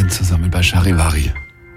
Abend zusammen bei Charivari.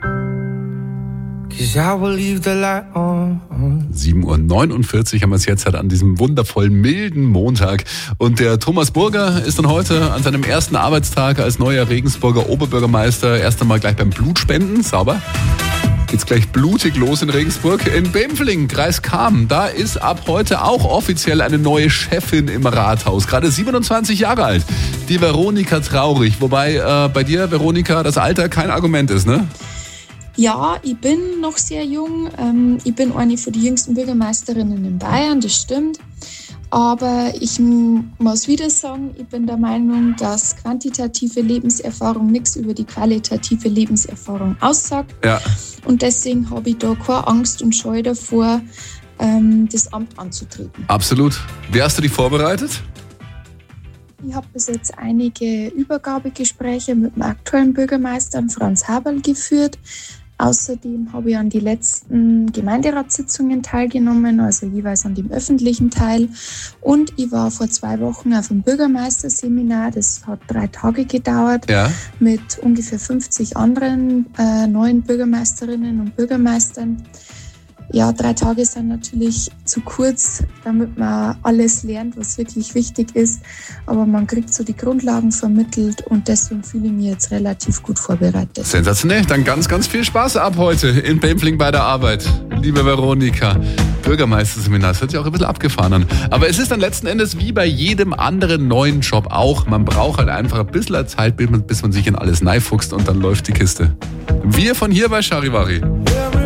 7:49 Uhr haben wir es jetzt halt an diesem wundervoll milden Montag. Und der Thomas Burger ist dann heute an seinem ersten Arbeitstag als neuer Regensburger Oberbürgermeister erst einmal gleich beim Blutspenden. Sauber. Geht's gleich blutig los in Regensburg. In Bempfling, Kreis Cham, da ist ab heute auch offiziell eine neue Chefin im Rathaus. Gerade 27 Jahre alt. Die Veronika Traurig. Wobei bei dir, Veronika, das Alter kein Argument ist, ne? Ja, ich bin noch sehr jung. Ich bin eine von den jüngsten Bürgermeisterinnen in Bayern, das stimmt. Aber ich muss wieder sagen, ich bin der Meinung, dass quantitative Lebenserfahrung nichts über die qualitative Lebenserfahrung aussagt. Ja. Und deswegen habe ich da keine Angst und Scheu davor, das Amt anzutreten. Absolut. Wie hast du dich vorbereitet? Ich habe bis jetzt einige Übergabegespräche mit dem aktuellen Bürgermeister Franz Haberl geführt. Außerdem habe ich an die letzten Gemeinderatssitzungen teilgenommen, also jeweils an dem öffentlichen Teil. Und ich war vor 2 Wochen auf einem Bürgermeisterseminar, das hat 3 Tage gedauert, Ja. mit ungefähr 50 anderen neuen Bürgermeisterinnen und Bürgermeistern. Ja, 3 Tage sind natürlich zu kurz, damit man alles lernt, was wirklich wichtig ist. Aber man kriegt so die Grundlagen vermittelt und deswegen fühle ich mich jetzt relativ gut vorbereitet. Sensationell. Dann ganz, ganz viel Spaß ab heute in Bempfling bei der Arbeit. Liebe Veronika, Bürgermeisterseminar, das hört sich auch ein bisschen abgefahren an. Aber es ist dann letzten Endes wie bei jedem anderen neuen Job auch. Man braucht halt einfach ein bisschen Zeit, bis man sich in alles reinfuchst und dann läuft die Kiste. Wir von hier bei Charivari.